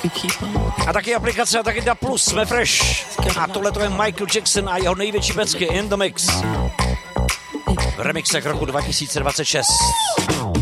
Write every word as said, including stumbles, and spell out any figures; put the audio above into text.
A taky aplikace a taky D A plus, jsme fresh. A tohle to je Michael Jackson a jeho největší pecky In The Mix. V remixech roku dva tisíce dvacet šest.